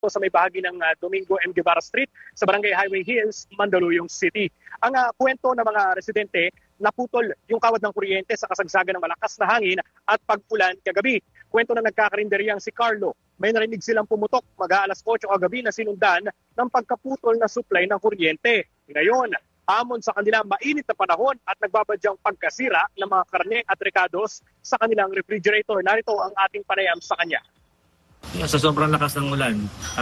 sa may bahagi ng Domingo M. Guevara Street sa Barangay Highway Hills, Mandaluyong City. Ang kwento ng mga residente, naputol yung kawad ng kuryente sa kasagsagan ng malakas na hangin at pag-ulan kagabi. Kwento na nagkakarinderyang si Carlo, may narinig silang pumutok mag-aalas 8 kagabi na sinundan ng pagkaputol na supply ng kuryente. Ngayon, hamon sa kanila mainit na panahon at nagbabadyang pagkasira ng mga karne at rekados sa kanilang refrigerator. Narito ang ating panayam sa kanya. Sa sobrang lakas ng ulan,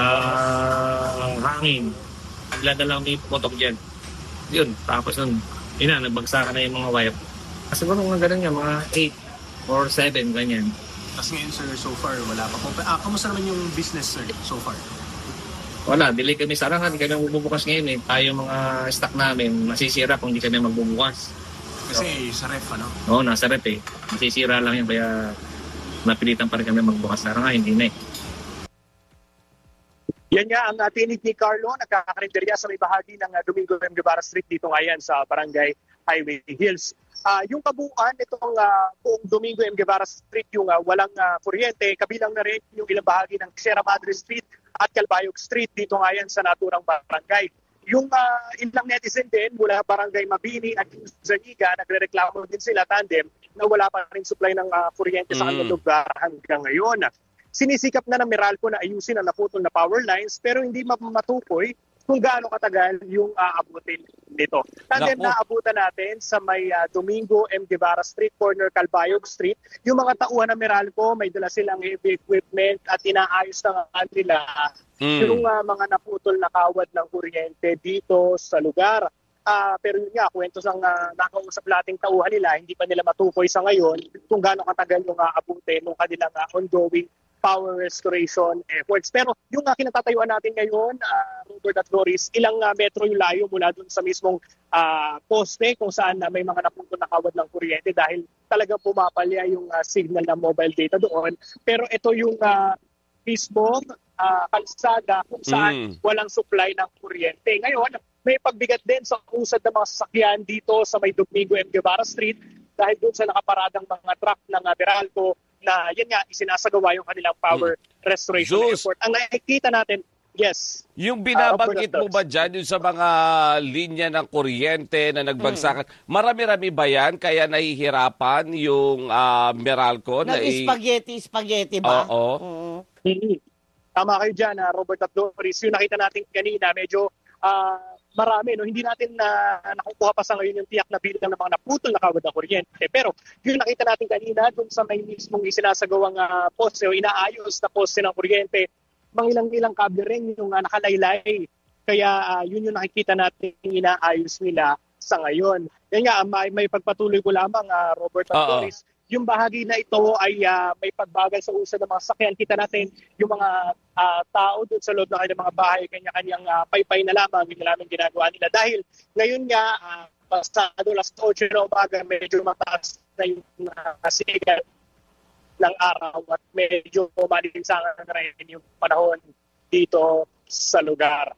hangin, bigla na lang may putok dyan. Yun, tapos nun, nagbagsakan na yung mga wire. Siguro mga ganun nga, mga 8 or 7, ganyan. Tapos ngayon sir, so far, wala pa po. Kamusta naman yung business sir, so far? Wala, delay kami sa araw, hindi kami magbubukas ngayon eh. Tayo mga stock namin, masisira kung hindi kami magbubukas. Kasi sa ref, ano? Oo, nasa ref eh. Masisira lang yun, kaya napilitan pa rin kami magbukas sa araw, hindi na eh. Yan nga ang tinig ni Carlo, nagkakarinderya sa may bahagi ng Domingo M. Guevara Street dito ngayon sa Barangay Highway Hills. Yung kabuuan itong buong Domingo M. Guevara Street, yung walang kuryente, kabilang na rin yung ilang bahagi ng Sierra Madre Street at Calbayog Street dito ngayon sa naturang barangay. Yung ilang netizen din mula Barangay Mabini at Zaniga, nagre-reklamo din sila tandem na wala pa rin supply ng kuryente sa kanilang lugar hanggang ngayon. Sinisikap na ng Meralco na ayusin ang naputol na power lines pero hindi matukoy kung gaano katagal yung aabutin nito. Tandem na abutan natin sa may Domingo M. Guevara Street, corner Calbayog Street. Yung mga tauhan ng Meralco, may dala silang heavy equipment at inaayos na nila yung mga naputol na kawad ng kuryente dito sa lugar. Pero yun nga, kwento sang nakausap nating tauhan nila, hindi pa nila matukoy sa ngayon kung gaano katagal yung aabutin ng kanilang ongoing power restoration efforts. Pero yung kinatatayuan natin ngayon, Robert at Doris, ilang metro yung layo mula dun sa mismong poste kung saan may mga naputol na kawad ng kuryente dahil talagang pumapalya yung signal ng mobile data doon. Pero ito yung mismong kalsada kung saan walang supply ng kuryente. Ngayon, may pagbigat din sa usad ng mga sasakyan dito sa may Domingo M. Guevara Street dahil doon sa nakaparadang mga truck ng Meralco na yan nga, isinasagawa yung kanilang power restoration effort. Ang nakikita natin, yes. Yung binabanggit mo ba dyan, yung sa mga linya ng kuryente na nagbagsakan, marami-rami ba yan? Kaya nahihirapan yung Meralco? Nag-spaghetti ba? Oo. Tama kayo dyan, Robert at Doris. Yung nakita natin kanina, medyo marami, no? Hindi natin nakukuha pa sa ngayon yung tiyak na bilang ng mga naputol na kawad ng kuryente. Pero yung nakita natin kanina dun sa may mismong isinasagawang poste o inaayos na poste ng kuryente, mangilang-ilang kable rin yung nakalaylay. Kaya yun yung nakikita natin inaayos nila sa ngayon. Yan nga, may pagpatuloy ko lamang, Robert at Doris. Yung bahagi na ito ay may pagbagal sa usad ng mga sakyan. Kita natin yung mga tao doon sa loob ng kanilang mga bahay, kanya-kanyang paypay na lamang yung namin ginagawa nila. Dahil ngayon nga, pasado alas 8 na umaga, medyo mataas na yung sigat ng araw at medyo malinsangan na rin yung panahon dito sa lugar.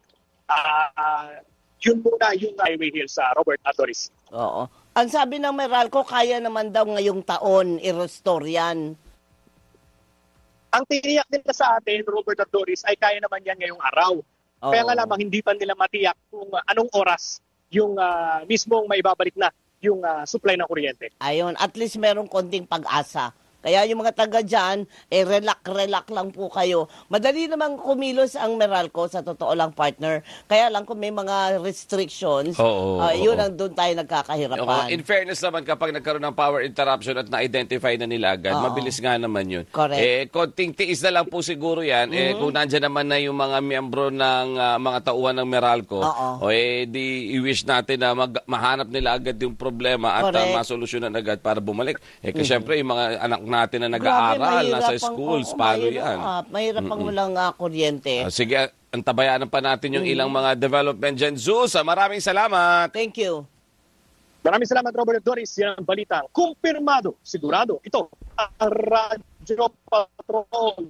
Yun muna yung Highway Hills, Robert at Doris. Oo. Ang sabi ng Meralco, kaya naman daw ngayong taon i-restore yan. Ang tiniyak nila sa atin, Robert at Doris, ay kaya naman yan ngayong araw. Kaya nga lamang hindi pa nila matiyak kung anong oras yung mismong maibabalik na yung supply ng kuryente. Ayun, at least merong konting pag-asa. Kaya yung mga taga dyan, relax lang po kayo. Madali namang kumilos ang Meralco, sa totoo lang, partner. Kaya lang kung may mga restrictions, yun ang doon tayo nagkakahirapan. In fairness naman, kapag nagkaroon ng power interruption at na-identify na nila agad, mabilis nga naman yun. Correct. Konting tiis na lang po siguro yan. Kung nandyan naman na yung mga miyembro ng mga tauhan ng Meralco, di i-wish natin na mahanap nila agad yung problema at masolusyonan agad para bumalik. Kasi syempre, yung mga anak natin na nag-aaral, nasa schools, paano yan? Mahirap pang walang kuryente. Sige, antabayanan pa natin yung ilang mga development dyan. Zeus, maraming salamat. Thank you. Maraming salamat, Robert Doris. Yan ang balitang kumpirmado, sigurado. Ito, ang Radyo Patrol.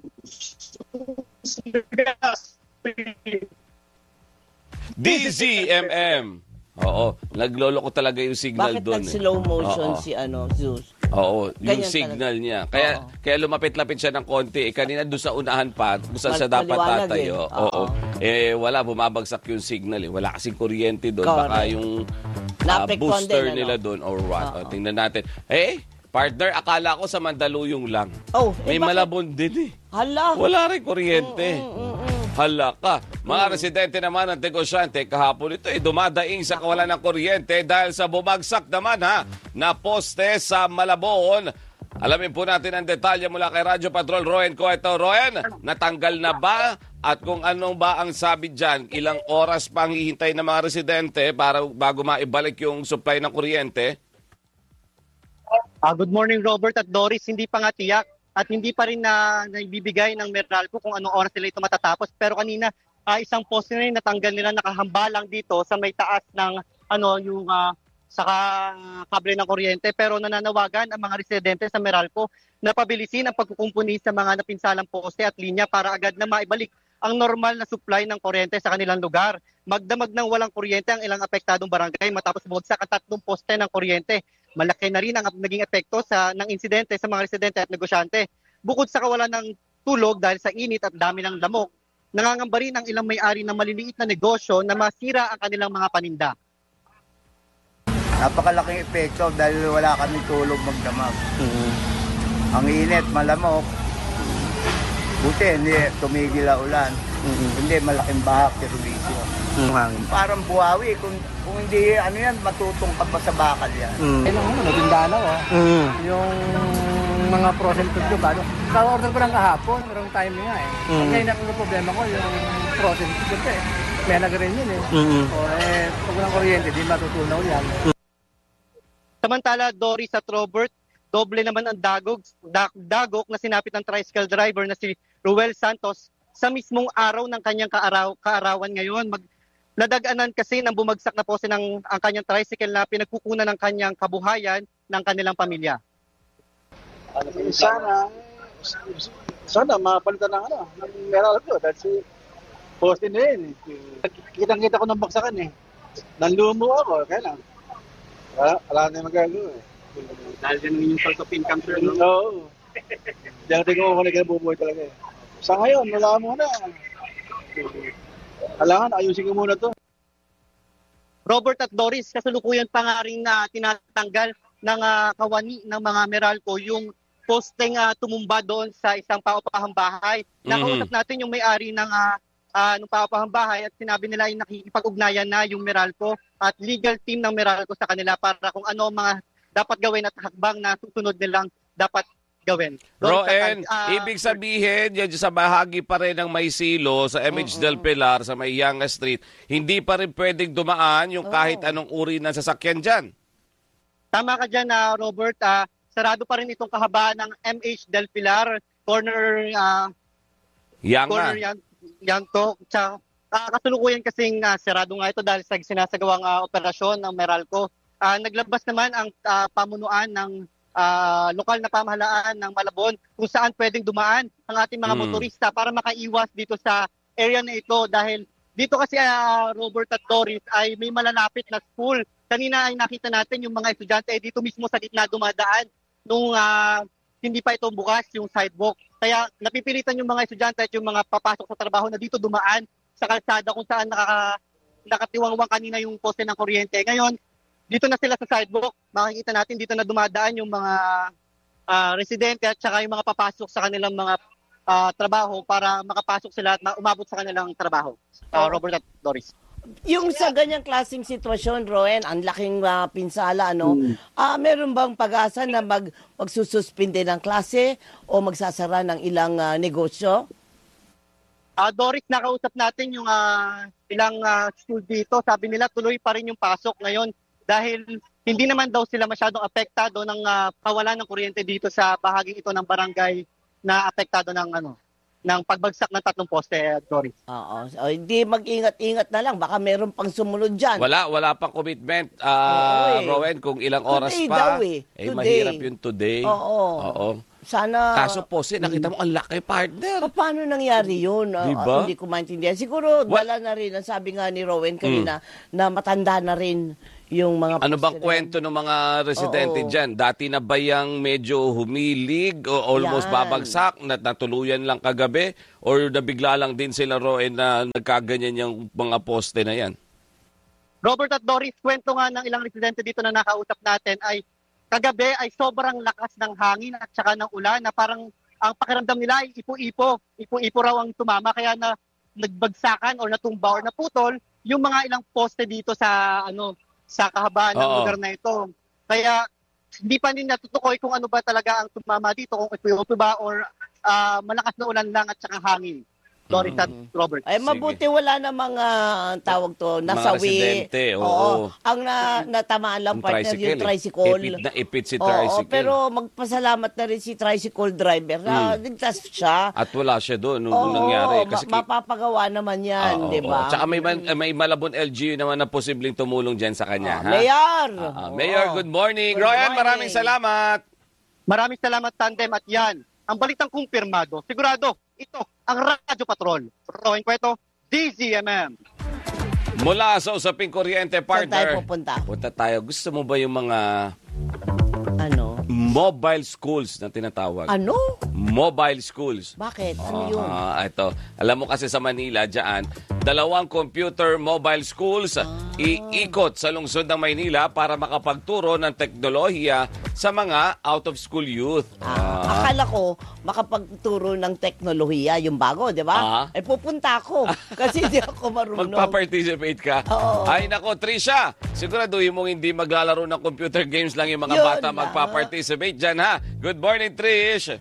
DZMM. Oo, nagloloko talaga yung signal doon. Bakit nag-slow motion si Zeus? Oo, yung Ganyan signal talaga. niya. Oo. Kaya lumapit-lapit siya ng konti. Kanina doon sa unahan pa, kung saan siya dapat Maliwanag tatayo. eh. Oo. Wala, bumabagsak yung signal. Wala kasing kuryente doon. Correct. Baka yung Naapektuhan booster din, nila ano? doon or what. Oo. Tingnan natin. Partner, akala ko sa Mandaluyong lang. May bakit? Malabon din eh. Hala. Wala rin kuryente. Hala ka. Mga residente naman ng negosyante kahapon ito dumadaing sa kawalan ng kuryente dahil sa bumagsak naman na poste sa Malabon. Alamin po natin ang detalye mula kay Radyo Patrol Roen Coeto. Roen, natanggal na ba? At kung anong ba ang sabi dyan, ilang oras pang hihintay ng mga residente para bago maibalik yung supply ng kuryente? Good morning, Robert at Doris. Hindi pa nga tiyak at hindi pa rin na naibibigay ng Meralco kung anong oras nila ito matatapos. Pero kanina, isang poste na rin natanggal nila nakahambalang dito sa may taas ng yung saka kable ng kuryente. Pero nananawagan ang mga residente sa Meralco na pabilisin ang pagkukumpuni sa mga napinsalang poste at linya para agad na maibalik ang normal na supply ng kuryente sa kanilang lugar. Magdamag ng walang kuryente ang ilang apektadong barangay matapos bumagsak ang 3 poste ng kuryente. Malaki na rin ang naging epekto ng insidente sa mga residente at negosyante. Bukod sa kawalan ng tulog dahil sa init at dami ng lamok, nangangamba rin ang ilang may-ari ng maliliit na negosyo na masira ang kanilang mga paninda. Napakalaking epekto dahil wala kami tulog magdamag. Ang init, malamok. Buti, hindi tumigil ang ulan. Hindi, malaking bahak sa servisyo. Parang buhawi. Kung hindi, matutungkap pa sa bakal yan. Nagindanaw yung mga frozen food ko ba? Ka-order ko lang kahapon, wrong timing nga eh. Ngayon ang problema ko, yung frozen food ko may nagarin yun eh. Pag walang kuryente, di matutunaw yan. Samantala, Doris at Robert, doble naman ang dagok na sinapit ng tricycle driver na si Ruel Santos sa mismong araw ng kanyang kaarawan ngayon. Nadaganan kasi ng bumagsak na pose ang kanyang tricycle na pinagkukunan ng kanyang kabuhayan ng kanilang pamilya. Sana mapalitan ng Meralco dahil si poste na yun. Kitang-kita ko ng baksakan eh. Nanlumo ako, kaya lang. Wala na yung magagawa eh. Dahil yan yung source of income, sir, no? Oo. Diyan tingin ko kung nagkabubuhay talaga eh. Sa ngayon, wala muna. Kailangan, ayusin ko muna to. Robert at Doris, kasalukuyan pa nga rin na tinatanggal ng kawani ng mga Meralco yung posteng tumumba doon sa isang paupahang bahay. Nakausap natin yung may-ari ng paupahang bahay at sinabi nila ay nakikipag-ugnayan na yung Meralco at legal team ng Meralco sa kanila para kung ano mga dapat gawin at hakbang na susunod nilang dapat gawin. Roen, ibig sabihin, yan sa bahagi pa rin ng Maysilo, sa MH Del Pilar, sa may Yanga Street, hindi pa rin pwedeng dumaan yung kahit anong uri ng sasakyan dyan. Tama ka dyan, Robert. Sarado pa rin itong kahabaan ng MH Del Pilar, corner Yanga. Yanto. Kasulukuyan kasing sarado nga ito dahil sa sinasagawang operasyon ng Meralco. Naglabas naman ang pamunuan ng lokal na pamahalaan ng Malabon kung saan pwedeng dumaan ang ating mga motorista para makaiwas dito sa area na ito dahil dito kasi Robert at Doris ay may malalapit na school. Kanina ay nakita natin yung mga estudyante ay dito mismo sa gitna dumadaan nung hindi pa ito bukas yung sidewalk. Kaya napipilitan yung mga estudyante at yung mga papasok sa trabaho na dito dumaan sa kalsada kung saan nakatiwangwang kanina yung poste ng kuryente. Ngayon, dito na sila sa sidewalk, makikita natin dito na dumadaan yung mga residente at saka yung mga papasok sa kanilang mga trabaho para makapasok sila at umabot sa kanilang trabaho. Robert at Doris. Yung sa ganyang klaseng sitwasyon, Roen, ang laking pinsala, meron bang pag-asa na magsususpinde ng klase o magsasara ng ilang negosyo? Doris, nakausap natin yung ilang school dito. Sabi nila tuloy pa rin yung pasok ngayon dahil hindi naman daw sila masyadong apektado ng kawalan ng kuryente dito sa bahaging ito ng barangay na apektado ng pagbagsak ng 3 poste, Doris. Oo. So, hindi mag-ingat-ingat na lang. Baka meron pang sumunod dyan. Wala pang commitment, Rowen, kung ilang oras Today pa. daw eh. Today. Mahirap yung today. Oo. Sana... Kaso po, nakita mo, ang laki, partner. Paano nangyari yun? Diba? Hindi ko maintindihan. Siguro, dala na rin, ang sabi nga ni Rowen kanina, na matanda na rin yung mga Ano bang poste na kwento ng mga residente Oo. dyan? Dati na ba yung medyo humilig o almost Yan. babagsak na natuluyan lang kagabi? Or nabigla lang din sila, Roen, na nagkaganyan yung mga poste na yan? Robert at Doris, kwento nga ng ilang residente dito na nakausap natin ay kagabi ay sobrang lakas ng hangin at saka ng ulan na parang ang pakiramdam nila ay ipo-ipo. Ipo-ipo raw ang tumama kaya na nagbagsakan o natumba or naputol yung mga ilang poste dito sa sa kahabaan ng Oo. lugar na ito. Kaya hindi pa din natutukoy kung ano ba talaga ang tumama dito, kung ipo-ipo ba or malakas na ulan lang at saka hangin. Doris at Robert. Ay, mabuti wala na mga tawag to, nasawi. residente, oo. Ang natamaan lang Yung partner, yung tricycle. Ipit na ipit si Oo, tricycle. pero magpasalamat na rin si tricycle driver na ligtas siya. At wala siya doon nung Oo, nangyari. Kasi mapapagawa naman yan, Oo, di ba? Tsaka may Malabon LGU naman na posibleng tumulong dyan sa kanya. ha? Mayor! Mayor, good morning. Good Royan, morning. maraming salamat. Maraming salamat, Tandem, at yan. Ang balitang kumpirmado, sigurado, ito ang Radyo Patrol. Rowan Cueto, DZMM. Mula sa Usaping Kuryente, Saan tayo partner. pupunta? Punta tayo. Gusto mo ba yung mga Ano? mobile schools na tinatawag? Ano? Mobile schools. Bakit? Ano yun? Ito. Alam mo kasi sa Manila, dyan, 2 computer mobile schools iikot sa lungsod ng Maynila para makapagturo ng teknolohiya sa mga out-of-school youth. Akala ko makapagturo ng teknolohiya, yung bago, di ba? Eh, pupunta ako. Kasi hindi ako marunong. Magpa-participate ka. Oo. Ay nako, Trisha, siguraduhin mong hindi maglalaro ng computer games lang yung mga Yun bata lang. magpa-participate dyan, ha? Good morning, Trish.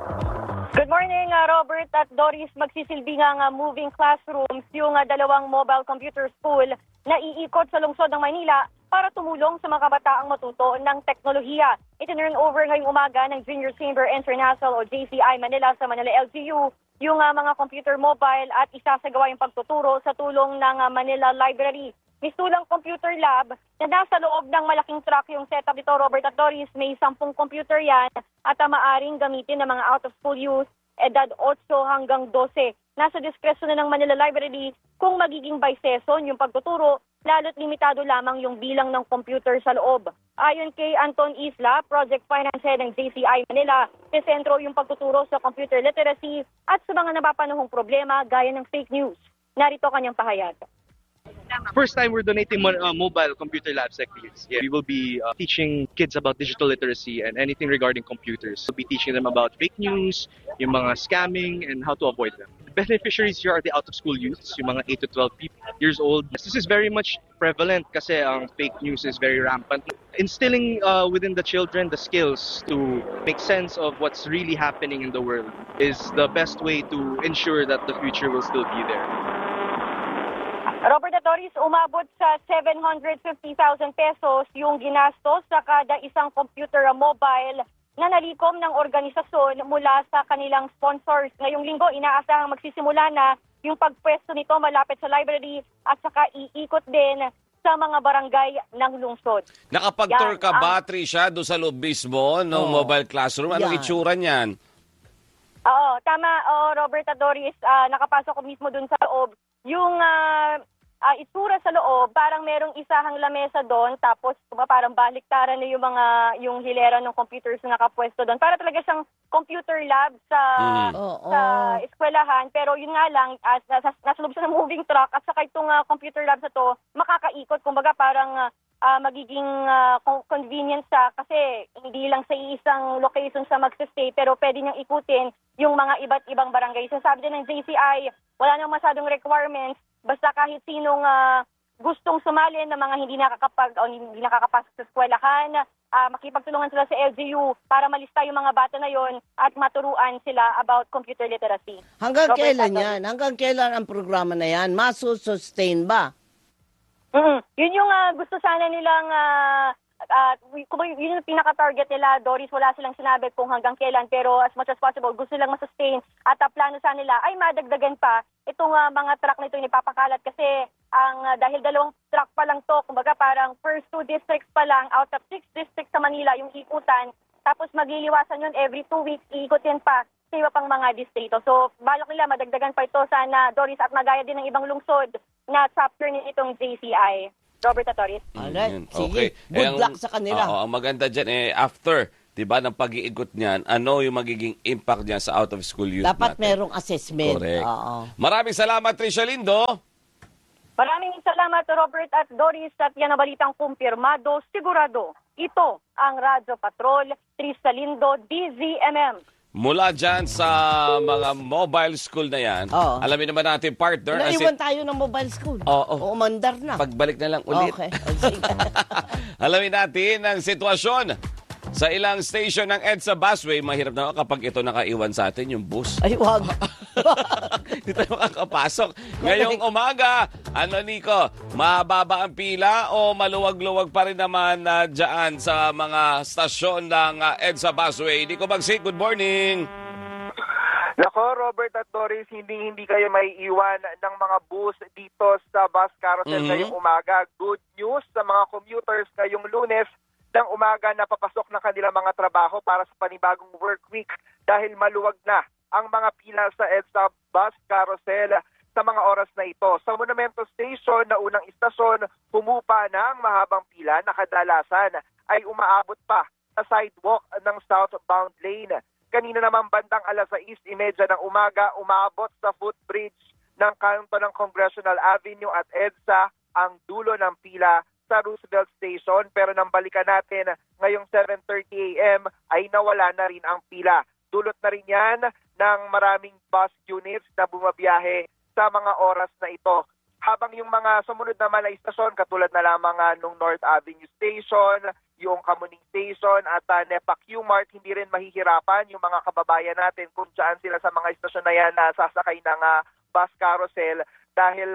Good morning, Robert at Doris. Magsisilbi nga moving classrooms yung 2 mobile computer school na iikot sa lungsod ng Maynila para tumulong sa mga kabataang matuto ng teknolohiya. Itinurn over ngayong umaga ng Junior Chamber International o JCI Manila sa Manila LGU yung mga computer mobile at isasagawa yung pagtuturo sa tulong ng Manila Library. Mistulang computer lab na nasa loob ng malaking truck yung setup dito, Robert at Doris. May 10 computer yan at maaring gamitin ng mga out-of-school youth edad 8 hanggang 12. Nasa diskresyon na ng Manila Library kung magiging by session yung pagtuturo, lalo't limitado lamang yung bilang ng computer sa loob. Ayon kay Anton Isla, Project Finance Head ng JCI Manila, sentro yung pagtuturo sa computer literacy at sa mga napapanahong problema gaya ng fake news. Narito kanyang pahayag. First time we're donating mobile computer labs like these. Yeah. We will be teaching kids about digital literacy and anything regarding computers. We'll be teaching them about fake news, yung mga scamming, and how to avoid them. The beneficiaries here are the out-of-school youths, yung mga 8 to 12 years old. This is very much prevalent kasi fake news is very rampant. Instilling within the children the skills to make sense of what's really happening in the world is the best way to ensure that the future will still be there. Robert Atoris, umabot sa 750,000 pesos yung ginastos sa kada isang computer mobile na nalikom ng organisasyon mula sa kanilang sponsors. Ngayong linggo, inaasahang magsisimula na yung pagpwesto nito malapit sa library at saka iikot din sa mga barangay ng lungsod. Nakapag-tour ka ba, Trisha, doon sa loob mismo ng mobile classroom? Anong itsura niyan? Oo, tama, Robert Adoris. Nakapasok ko mismo doon sa loob. Yung itsura sa loob, parang merong isahang lamesa doon, tapos parang baliktaran na yung hilera ng computers na nakapwesto doon. Para talaga siyang computer lab sa eskwelahan, pero yun nga lang, nasa loob siya ng moving truck at saka itong computer lab na to, makakaikot, kumbaga parang magiging convenience sa, kasi hindi lang sa isang location sa magsistay, pero pwede niyang ikutin yung mga iba't ibang barangay. So sabi din ng JCI, wala nang masyadong requirements, basta kahit sinong gustong sumali ng mga hindi nakakapasok sa eskwelahan, makipagtulungan sila sa LGU para malista yung mga bata na yon at maturuan sila about computer literacy. Hanggang kailan yan? Hanggang kailan ang programa na yan? Masustain ba? Yun yung gusto sana nilang, yun yung pinaka-target nila, Doris. Wala silang sinabi kung hanggang kailan, pero as much as possible, gusto nilang masustain. At plano sana nila ay madagdagan pa itong mga truck na ito yung ipapakalat kasi dahil 2 truck pa lang to, kumbaga parang first 2 districts pa lang out of 6 districts sa Manila yung ikutan. Tapos magliliwasan yun every 2 weeks, iikutin pa sa iba pang mga distrito. So balak nila madagdagan pa ito sana, Doris, at magaya din ng ibang lungsod na chapter nitong JCI. Robert Atoris. Alright, Yun, sige. okay. Good luck sa kanila. Ang maganda dyan, after, diba, ng pag-iikot niyan, ano yung magiging impact niya sa out-of-school youth Dapat natin? merong assessment. Correct. Oo. Maraming salamat, Tricia Lindo. Maraming salamat, Robert at Doris. At yan ang balitang kumpirmado, sigurado. Ito ang Radyo Patrol, Trista Lindo, DZMM. Mula dyan sa mga mobile school na yan, alamin naman natin, partner. Naiwan tayo ng mobile school. Oo. Umandar na. Pagbalik na lang ulit. Okay. Alamin natin ang sitwasyon sa ilang station ng EDSA busway. Mahirap na kapag ito nakaiwan sa atin, yung bus. Ay, wag. Hindi tayo makakapasok. Ngayong umaga, Nico, mababa ang pila o maluwag-luwag pa rin naman dyan sa mga stasyon ng EDSA busway? Nico Bagsik, good morning. Nako, Robert at Doris, hindi kayo may iwan ng mga bus dito sa bus carousel ngayong umaga. Good news sa mga commuters ngayong Lunes ng umaga na papasok ng kanilang mga trabaho para sa panibagong work week dahil maluwag na ang mga pila sa EDSA bus carousel sa mga oras na ito. Sa Monumento Station na unang istasyon, humupa na ang mahabang pila na kadalasan ay umaabot pa sa sidewalk ng southbound lane. Kanina naman bandang 6:30 ng umaga, umaabot sa footbridge ng kanto ng Congressional Avenue at EDSA ang dulo ng pila sa Roosevelt Station. Pero nang balikan natin ngayong 7:30 a.m. ay nawala na rin ang pila. Dulot na rin yan ng maraming bus units na bumabiyahe sa mga oras na ito. Habang yung mga sumunod naman na istasyon, katulad na lamang nung North Avenue Station, yung Kamuning Station at NEPA Q-Mart, hindi rin mahihirapan yung mga kababayan natin kung saan sila sa mga istasyon na yan na sasakay ng bus carousel dahil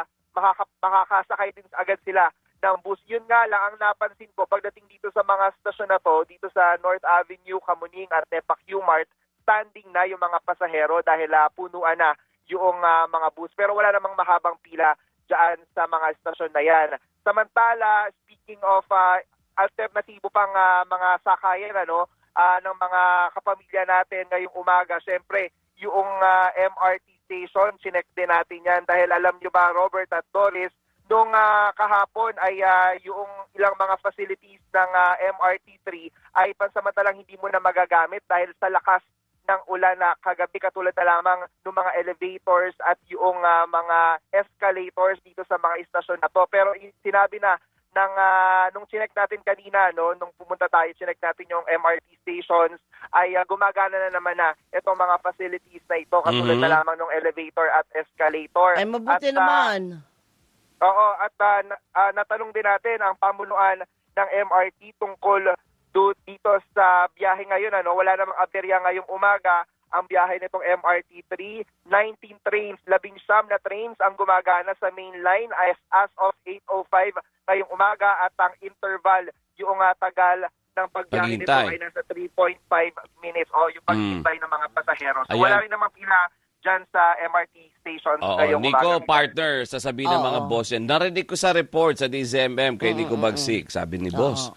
makakasakay din agad sila ng bus. Yun nga lang ang napansin ko pagdating dito sa mga stasyon na to, dito sa North Avenue, Kamuning at NEPA Q-Mart, standing na yung mga pasahero dahil punuan na yung mga bus. Pero wala namang mahabang pila dyan sa mga estasyon na yan. Samantala, speaking of alternatibo pang mga sakayan ng mga kapamilya natin ngayong umaga, syempre yung MRT station, sinek din natin yan dahil alam nyo ba, Robert at Doris, nung kahapon ay yung ilang mga facilities ng MRT3 ay pansamantalang hindi mo na magagamit dahil sa lakas ng ulan na kagabi, katulad na lamang ng mga elevators at yung mga escalators dito sa mga istasyon na to. Pero sinabi na nung chinek natin kanina, nung pumunta tayo, chinek natin yung MRT stations, ay gumagana na naman na itong mga facilities na ito, katulad na lamang ng elevator at escalator. Ay, mabuti naman. Oo, at natanong din natin ang pamunuan ng MRT tungkol dito sa biyahe ngayon. Wala namang aberya ngayong umaga ang biyahe nitong MRT3. 19 trains, 19 na trains ang gumagana sa main line as of 8:05 ngayong umaga at ang interval, yung tagal ng pagbiyahe nito ay nasa 3.5 minutes o yung paghintay ng mga pasahero. So wala rin namang pila dyan sa MRT station. Nico, partner, sasabihin ng mga boss yan. Narinig ko sa report sa DZMM kay Nico Bagsik, sabi ni boss,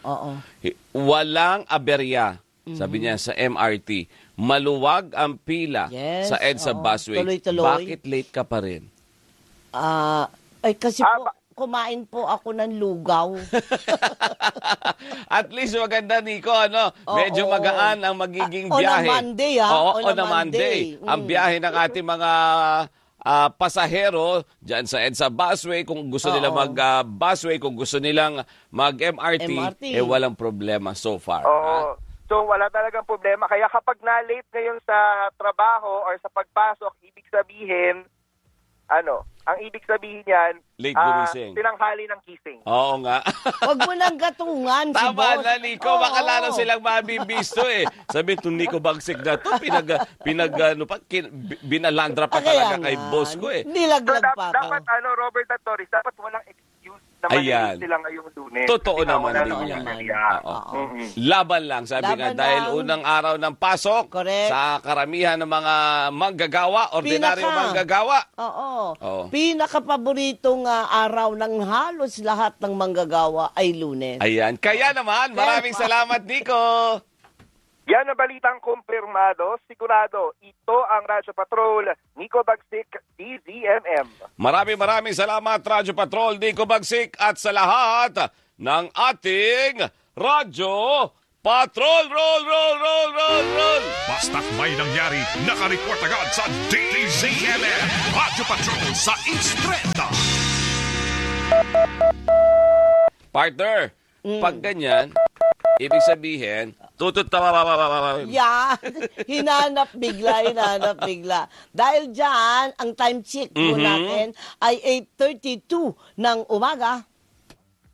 walang aberya, sabi niya sa MRT. Maluwag ang pila sa EDSA busway. Tuloy-tuloy. Bakit late ka pa rin? Kasi po, kumain po ako ng lugaw. At least maganda, Nico, medyo magaan ang magiging biyahe. On a Monday, on a Monday. Ang biyahe ng ating mga pasahero dyan sa EDSA busway, kung gusto nila mag-busway, kung gusto nilang mag-MRT, walang problema so far. So wala talagang problema. Kaya kapag na-late ngayon sa trabaho or sa pagpasok, ibig sabihin, ang ibig sabihin yan, late gumising. Tinanghali ng kising. Oo nga. Huwag mo nang gatungan si boss. Tama na, Nico. Baka lalo silang mabibisto Sabi itong Nico Bagsik na ito, binalandra pa talaga kay boss ko Nilaglag pa. Dapat, Robert at Doris, dapat walang excuse na malinis sila ngayong Lunes. Totoo naman din yan. Laban lang, sabi nga, dahil unang araw ng pasok, sa karamihan ng mga manggagawa, ordinaryong manggagawa. Oo. Pinaka-paboritong araw ng halos lahat ng manggagawa ay Lunes. Ayan. Kaya naman, maraming salamat, Nico. Yan ang balitang kumpirmado. Sigurado, ito ang Radyo Patrol, Nico Bagsik, DZMM. Maraming salamat, Radyo Patrol, Nico Bagsik, at sa lahat ng ating Radyo Patrol. Roll! Basta't may nangyari, naka-report agad sa DZMM. Radyo Patrol sa Instreta. Partner, pag ganyan, ibig sabihin, Yan, hinanap bigla. Dahil dyan, ang time check po natin ay 8:32 ng umaga.